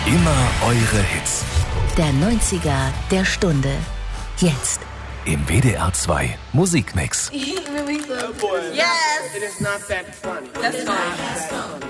Immer eure Hits. Der 90er der Stunde. Jetzt. Im WDR 2 Musikmix. Yes! It is not that funny. That's fine.